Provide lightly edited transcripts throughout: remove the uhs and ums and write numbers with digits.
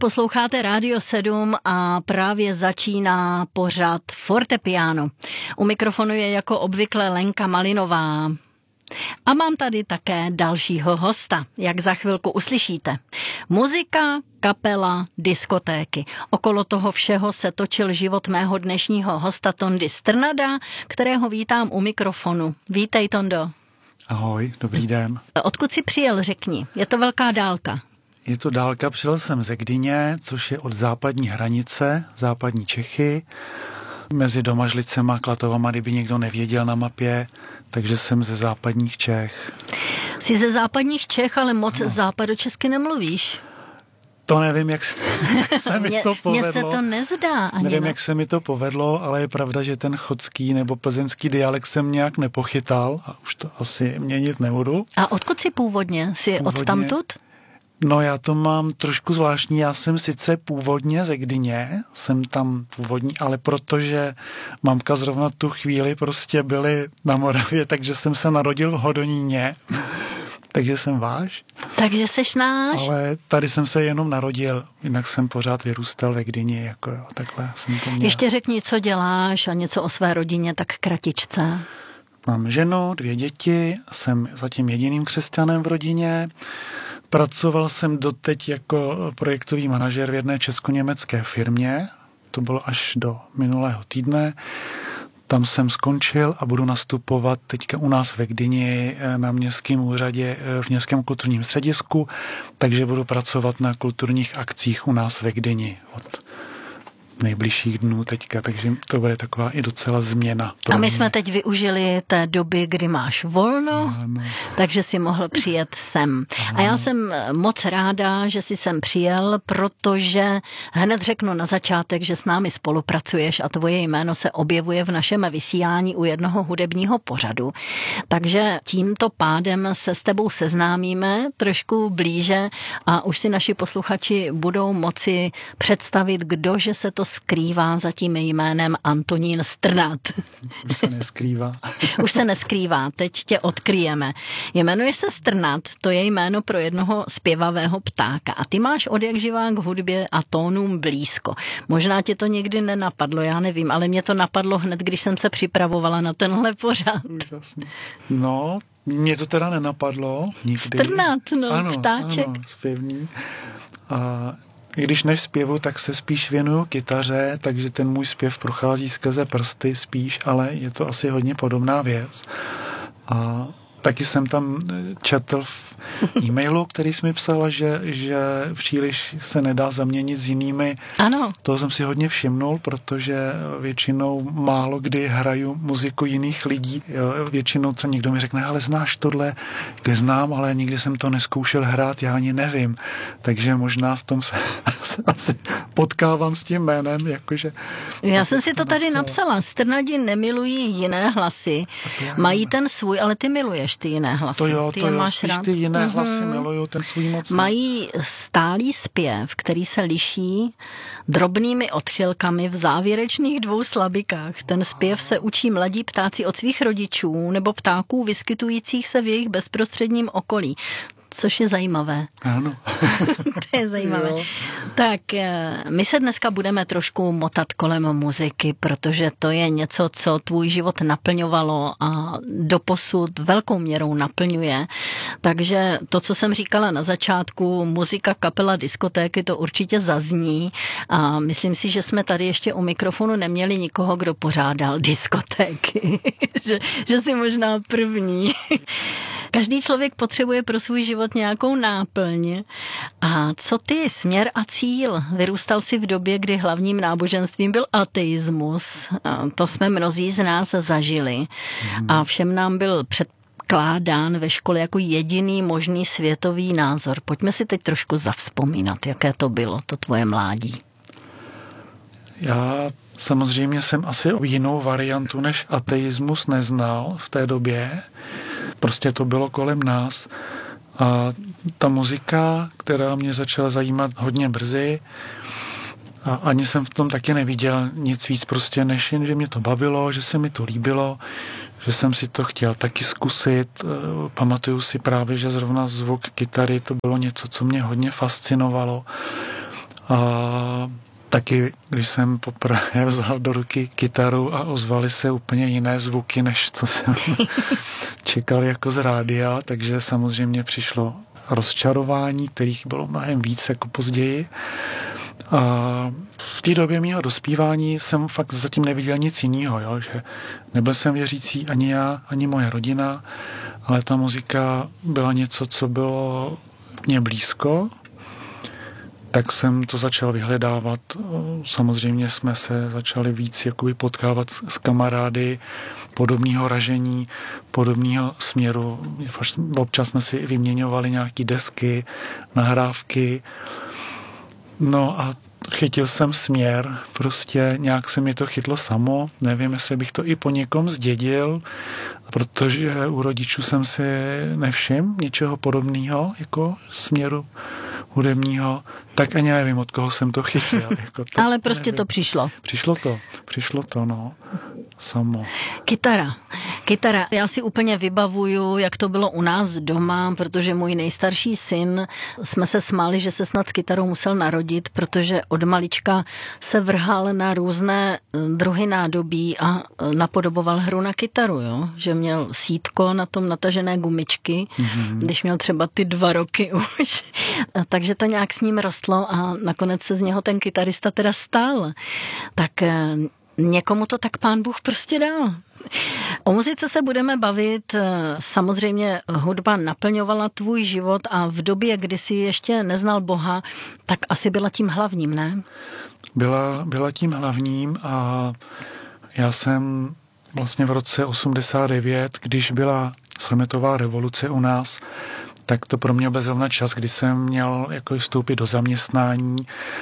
Posloucháte Rádio 7 a právě začíná pořad Fortepiano. U mikrofonu je jako obvykle Lenka Malinová. A mám tady také dalšího hosta, jak za chvilku uslyšíte. Muzika, kapela, diskotéky. Okolo toho všeho se točil život mého dnešního hosta Tondy Strnada, kterého vítám u mikrofonu. Vítej, Tondo. Ahoj, dobrý den. Odkud jsi přijel, řekni? Je to velká dálka. Je to dálka, přijel jsem ze Gdyně, což je od západní hranice, západní Čechy, mezi Domažlicema a Klatovama, kdyby někdo nevěděl na mapě, takže jsem ze západních Čech. Jsi ze západních Čech, ale moc západočesky nemluvíš. To nevím, jak se mi to povedlo. Mně se to nezdá ani. Nevím, jak se mi to povedlo, ale je pravda, že ten chodský nebo plzeňský dialekt jsem nějak nepochytal a už to asi měnit nebudu. A odkud jsi původně? Jsi odtamtud? No já to mám trošku zvláštní, já jsem sice původně ze Gdyně, jsem tam původní, ale protože mamka zrovna tu chvíli prostě byly na Moravě, takže jsem se narodil v Hodoníně, takže jsem váš. Takže seš náš. Ale tady jsem se jenom narodil, jinak jsem pořád vyrůstal ve Gdyni, jako jo, takhle jsem to měl. Ještě řekni, co děláš a něco o své rodině, tak kratičce. Mám ženu, 2 děti, jsem zatím jediným křesťanem v rodině. Pracoval jsem doteď jako projektový manažer v jedné česko-německé firmě, to bylo až do minulého týdne. Tam jsem skončil a budu nastupovat teďka u nás ve Gdyni na městském úřadě v městském kulturním středisku, takže budu pracovat na kulturních akcích u nás ve Gdyni od nejbližších dnů teďka, takže to bude taková i docela změna. A my jsme teď využili té doby, kdy máš volno, takže si mohl přijet sem. A já jsem moc ráda, že jsi sem přijel, protože hned řeknu na začátek, že s námi spolupracuješ a tvoje jméno se objevuje v našem vysílání u jednoho hudebního pořadu. Takže tímto pádem se s tebou seznámíme trošku blíže a už si naši posluchači budou moci představit, kdože se to skrývá za tím jménem Antonín Strnad. Už se neskrývá. Už se neskrývá, teď tě odkryjeme. Jmenuješ se Strnad, to je jméno pro jednoho zpěvavého ptáka a ty máš odjakživá k hudbě a tónům blízko. Možná tě to někdy nenapadlo, já nevím, ale mě to napadlo hned, když jsem se připravovala na tenhle pořad. No, mě to teda nenapadlo nikdy. Strnad, no, ano, ptáček. Ano, zpěvný. A když než zpěvu, tak se spíš věnuju kytaře, takže ten můj zpěv prochází skrze prsty spíš, ale je to asi hodně podobná věc. A taky jsem tam četl v e-mailu, který jsi mi psala, že příliš se nedá zaměnit s jinými. Ano. To jsem si hodně všimnul, protože většinou málo kdy hraju muziku jiných lidí. Většinou co někdo mi řekne, ale znáš tohle? Znám, ale nikdy jsem to neskoušel hrát, já ani nevím. Takže možná v tom se asi potkávám s tím jménem. Jakože, já jsem si to tady napsala. Strnadi nemilují jiné hlasy. Mají ten svůj, ale ty miluješ ty jiné hlasy. To jo, máš spíš rád. ty jiné hlasy miluju, ten svůj moc. Mají stálý zpěv, který se liší drobnými odchylkami v závěrečných 2 slabikách. Ten zpěv se učí mladí ptáci od svých rodičů nebo ptáků vyskytujících se v jejich bezprostředním okolí. Což je zajímavé. Ano. To je zajímavé. Jo. Tak my se dneska budeme trošku motat kolem muziky, protože to je něco, co tvůj život naplňovalo a doposud velkou měrou naplňuje. Takže to, co jsem říkala na začátku, muzika, kapela, diskotéky, to určitě zazní. A myslím si, že jsme tady ještě u mikrofonu neměli nikoho, kdo pořádal diskotéky. že jsi možná první. Každý člověk potřebuje pro svůj život nějakou náplň. A co ty, směr a cíl? Vyrůstal jsi v době, kdy hlavním náboženstvím byl ateismus. A to jsme mnozí z nás zažili. A všem nám byl předkládán ve škole jako jediný možný světový názor. Pojďme si teď trošku zavzpomínat, jaké to bylo, to tvoje mládí. Já samozřejmě jsem asi jinou variantu než ateismus neznal v té době. Prostě to bylo kolem nás. A ta muzika, která mě začala zajímat hodně brzy, a ani jsem v tom taky neviděl nic víc prostě, než jen, že mě to bavilo, že se mi to líbilo, že jsem si to chtěl taky zkusit. Pamatuju si právě, že zrovna zvuk kytary to bylo něco, co mě hodně fascinovalo. A taky, když jsem poprvé vzal do ruky kytaru a ozvaly se úplně jiné zvuky, než co jsem čekal jako z rádia, takže samozřejmě přišlo rozčarování, kterých bylo mnohem víc jako později. A v té době mého dospívání jsem fakt zatím neviděl nic jiného, jo? Že nebyl jsem věřící ani já, ani moje rodina, ale ta muzika byla něco, co bylo mně blízko, tak jsem to začal vyhledávat. Samozřejmě jsme se začali víc jakoby potkávat s kamarády podobného ražení, podobného směru. Občas jsme si vyměňovali nějaké desky, nahrávky. No a chytil jsem směr, prostě nějak se mi to chytlo samo. Nevím, jestli bych to i po někom zdědil, protože u rodičů jsem si nevšiml něčeho podobného, jako směru hudebního, tak ani nevím, od koho jsem to chytil. Jako to, ale prostě nevím. To přišlo. Přišlo to, no, samo. Kytara. Já si úplně vybavuju, jak to bylo u nás doma, protože můj nejstarší syn, jsme se smáli, že se snad s kytarou musel narodit, protože od malička se vrhal na různé druhy nádobí a napodoboval hru na kytaru, jo? Že měl sítko na tom natažené gumičky, když měl třeba ty 2 roky už. Takže to nějak s ním rostlo a nakonec se z něho ten kytarista teda stal. Tak někomu to tak Pán Bůh prostě dal. O muzice se budeme bavit. Samozřejmě hudba naplňovala tvůj život a v době, kdy jsi ještě neznal Boha, tak asi byla tím hlavním, ne? Byla tím hlavním a já jsem vlastně v roce 89, když byla sametová revoluce u nás, tak to pro mě byl zrovna čas, kdy jsem měl jako vstoupit do zaměstnání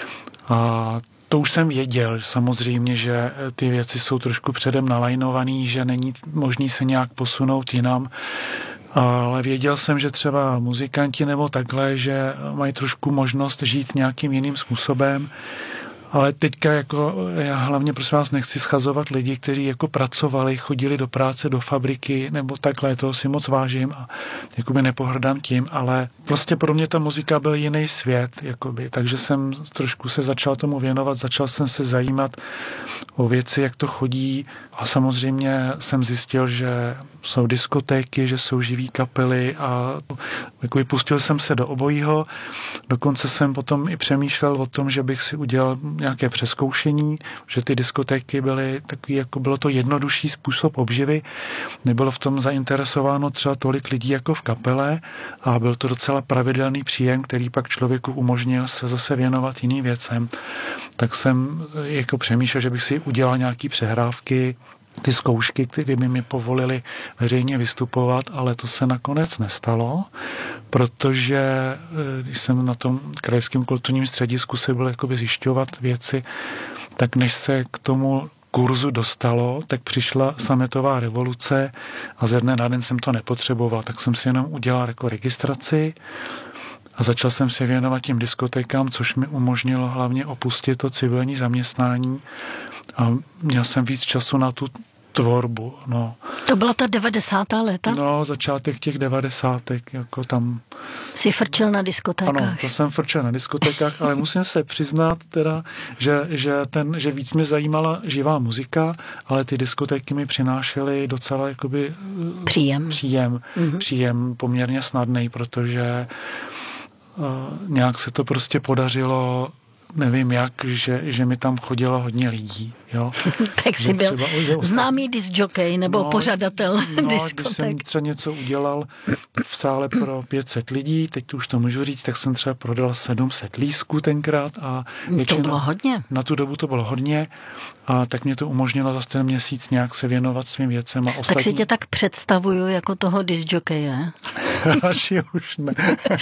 a to už jsem věděl, samozřejmě, že ty věci jsou trošku předem nalajnovaný, že není možný se nějak posunout jinam, ale věděl jsem, že třeba muzikanti nebo takhle, že mají trošku možnost žít nějakým jiným způsobem. Ale teďka jako já hlavně prosím vás nechci schazovat lidi, kteří jako pracovali, chodili do práce, do fabriky nebo takhle, toho si moc vážím a jakoby nepohrdám tím, ale prostě pro mě ta muzika byl jiný svět, jakoby, takže jsem trošku se začal tomu věnovat, začal jsem se zajímat o věci, jak to chodí a samozřejmě jsem zjistil, že jsou diskotéky, že jsou živý kapely a jakoby pustil jsem se do obojího, dokonce jsem potom i přemýšlel o tom, že bych si udělal nějaké přezkoušení, že ty diskotéky byly takový, jako bylo to jednodušší způsob obživy, nebylo v tom zainteresováno třeba tolik lidí jako v kapele a byl to docela pravidelný příjem, který pak člověku umožnil se zase věnovat jiným věcem. Tak jsem jako přemýšlel, že bych si udělal nějaký přehrávky, ty zkoušky, které by mi povolili veřejně vystupovat, ale to se nakonec nestalo, protože když jsem na tom krajském kulturním středisku se byl jakoby zjišťovat věci, tak než se k tomu kurzu dostalo, tak přišla sametová revoluce a ze dne na den jsem to nepotřeboval, tak jsem si jenom udělal jako registraci a začal jsem se věnovat těm diskotékám, což mi umožnilo hlavně opustit to civilní zaměstnání a měl jsem víc času na tu tvorbu, no. To byla ta 90. léta? No, začátek těch 90. jako tam. Jsi frčel na diskotékách? Ano, to jsem frčel na diskotékách, ale musím se přiznat teda, že víc mě zajímala živá muzika, ale ty diskotéky mi přinášely docela jakoby příjem poměrně snadnej, protože nějak se to prostě podařilo, nevím jak, že mi tam chodilo hodně lidí. Jo? Tak jsi byl známý discjockey nebo pořadatel diskoték. Když jsem třeba něco udělal v sále pro 500 lidí, teď to už to můžu říct, tak jsem třeba prodal 700 lístků tenkrát. A to bylo hodně. Na tu dobu to bylo hodně a tak mě to umožnilo za ten měsíc nějak se věnovat svým věcem. A tak si tě tak představuju jako toho discjockeje. Asi už ne.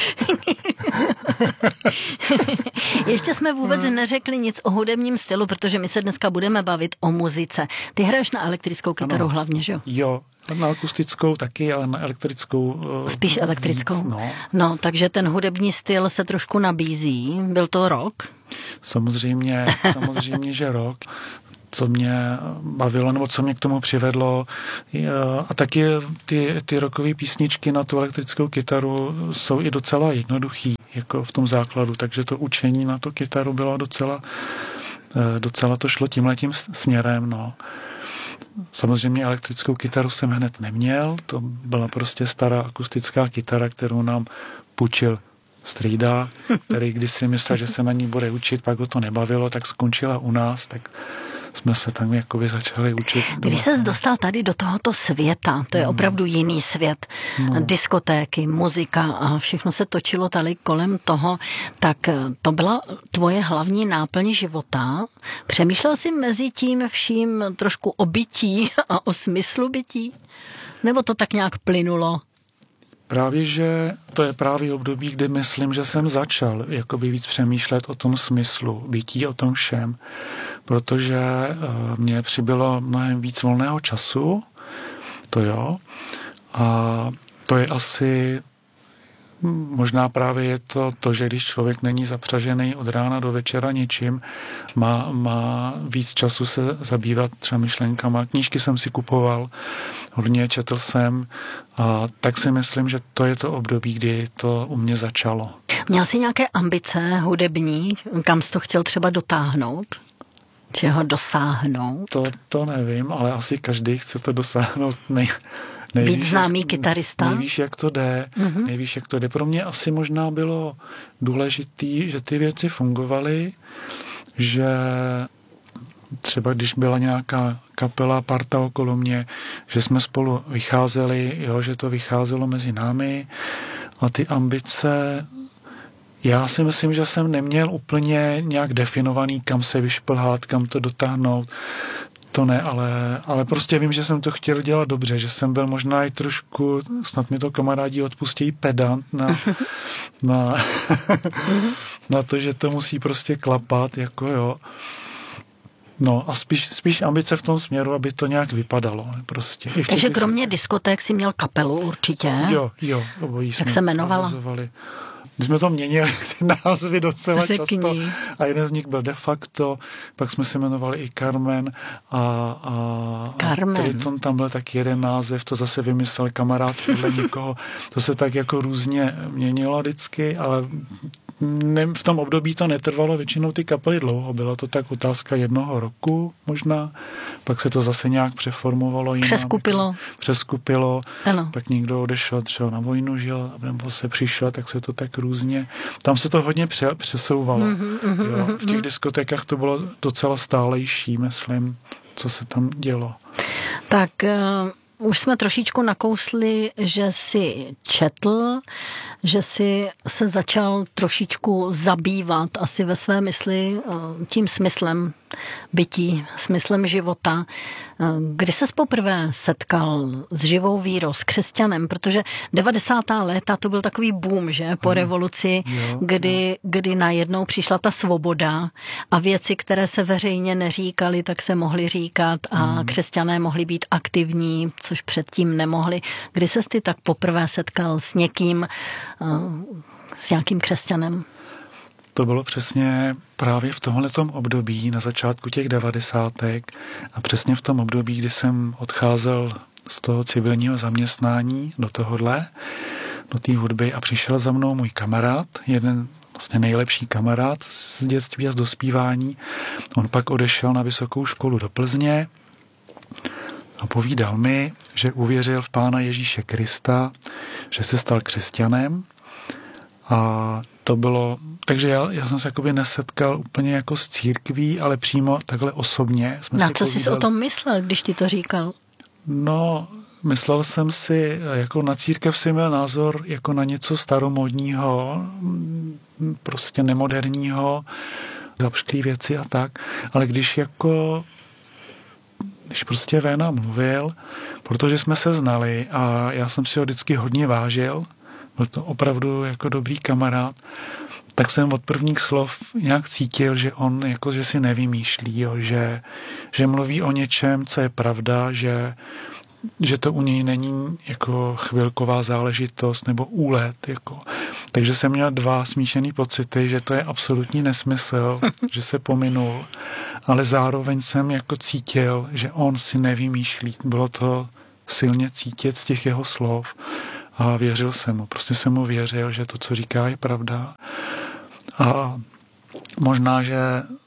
Ještě jsme vůbec neřekli nic o hudebním stylu, protože my se dneska budeme bavit o muzice. Ty hraješ na elektrickou kytaru hlavně, že jo? Jo, na akustickou taky, ale na elektrickou spíš elektrickou. Víc, no, takže ten hudební styl se trošku nabízí. Byl to rock? Samozřejmě, že rock. Co mě bavilo, nebo co mě k tomu přivedlo. A taky ty rockové písničky na tu elektrickou kytaru jsou i docela jednoduchý. jako v tom základu, takže to učení na tu kytaru bylo docela to šlo tímhletím směrem, no. Samozřejmě elektrickou kytaru jsem hned neměl, to byla prostě stará akustická kytara, kterou nám půjčil strýda, který když si myslel, že se na ní bude učit, pak ho to nebavilo, tak skončila u nás, tak jsme se tam jakoby začali učit. Když ses dostal tady do tohoto světa, to je opravdu jiný svět, diskotéky, muzika a všechno se točilo tady kolem toho, tak to byla tvoje hlavní náplň života. Přemýšlel jsi mezi tím vším trošku o bytí a o smyslu bytí? Nebo to tak nějak plynulo? Právě, že to je právě období, kdy myslím, že jsem začal jakoby víc přemýšlet o tom smyslu bytí, o tom všem, protože mně přibylo mnohem víc volného času, to jo, a to je asi, možná právě je to, že když člověk není zapřažený od rána do večera ničím, má víc času se zabývat třeba myšlenkama. Knížky jsem si kupoval, hodně četl jsem, a tak si myslím, že to je to období, kdy to u mě začalo. Měl jsi nějaké ambice hudební, kam jsi to chtěl třeba dotáhnout? Čeho dosáhnout? To nevím, ale asi každý chce to dosáhnout Víc známý kytarista? Nejvíš, jak to jde. Nejvíš, jak to jde. Pro mě asi možná bylo důležitý, že ty věci fungovaly, že třeba když byla nějaká kapela, parta okolo mě, že jsme spolu vycházeli, jo, že to vycházelo mezi námi a ty ambice, já si myslím, že jsem neměl úplně nějak definovaný, kam se vyšplhat, kam to dotáhnout. To ne, ale prostě vím, že jsem to chtěl dělat dobře, že jsem byl možná i trošku, snad mi to kamarádi odpustí, pedant na to, že to musí prostě klapat, jako jo. No a spíš ambice v tom směru, aby to nějak vypadalo. Prostě. Takže kromě diskoték si měl kapelu určitě? Jo, obojí jsme. Jak se jmenovala? Provozovali. My jsme to měnili, ty názvy docela často. A jeden z nich byl De facto, pak jsme se jmenovali i Carmen a Triton, tam byl taky jeden název, to zase vymyslel kamarád podle někoho. To se tak jako různě měnilo vždycky, ale v tom období to netrvalo většinou ty kapely dlouho. Byla to tak otázka 1 roku možná, pak se to zase nějak přeformovalo. Přeskupilo. Ano. Pak někdo odešel třeba na vojnu, žil, nebo se přišel, tak se to tak různě. Tam se to hodně přesouvalo. Jo. V těch diskotékách to bylo docela stálejší, myslím, co se tam dělo. Tak už jsme trošičku nakousli, že jsi četl, že jsi se začal trošičku zabývat asi ve své mysli tím smyslem bytí, smyslem života. Kdy ses poprvé setkal s živou vírou, s křesťanem? Protože 90. léta to byl takový boom, že? Po revoluci, kdy najednou přišla ta svoboda a věci, které se veřejně neříkaly, tak se mohly říkat a křesťané mohli být aktivní, což předtím nemohli. Kdy ses ty tak poprvé setkal s někým, s nějakým křesťanem? To bylo přesně právě v tomhletom období, na začátku těch 90. a přesně v tom období, kdy jsem odcházel z toho civilního zaměstnání do tohodle, do té hudby a přišel za mnou můj kamarád, jeden vlastně nejlepší kamarád z dětství a z dospívání. On pak odešel na vysokou školu do Plzně a povídal mi, že uvěřil v Pána Ježíše Krista, že se stal křesťanem a to bylo, takže já jsem se jakoby nesetkal úplně jako s církví, ale přímo takhle osobně. Na co jsi o tom myslel, když ti to říkal? No, myslel jsem si, jako na církev si měl názor jako na něco staromodního, prostě nemoderního, zapšklý věci a tak, ale když prostě Véna mluvil, protože jsme se znali a já jsem si ho vždycky hodně vážil, byl to opravdu jako dobrý kamarád, tak jsem od prvních slov nějak cítil, že on jako, že si nevymýšlí, jo, že mluví o něčem, co je pravda, že to u něj není jako chvilková záležitost nebo úlet. Jako. Takže jsem měl 2 smíšený pocity, že to je absolutní nesmysl, že se pominul, ale zároveň jsem jako cítil, že on si nevymýšlí. Bylo to silně cítit z těch jeho slov a věřil jsem mu. Prostě jsem mu věřil, že to, co říká, je pravda. A možná, že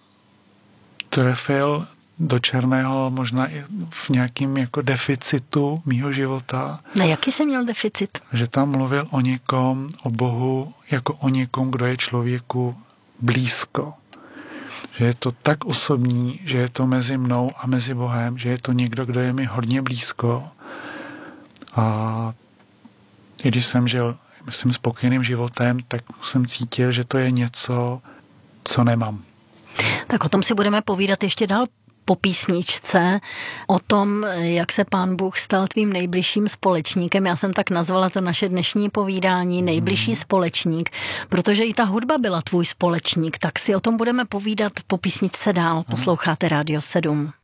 trefil do černého možná i v nějakým jako deficitu mýho života. Na jaký jsi měl deficit? Že tam mluvil o někom, o Bohu, jako o někom, kdo je člověku blízko. Že je to tak osobní, že je to mezi mnou a mezi Bohem, že je to někdo, kdo je mi hodně blízko. A i když jsem žil, myslím, spokojeným životem, tak jsem cítil, že to je něco, co nemám. Tak o tom si budeme povídat ještě dál po písničce, o tom, jak se Pán Bůh stal tvým nejbližším společníkem. Já jsem tak nazvala to naše dnešní povídání nejbližší společník, protože i ta hudba byla tvůj společník, tak si o tom budeme povídat po písničce dál. Posloucháte Rádio 7.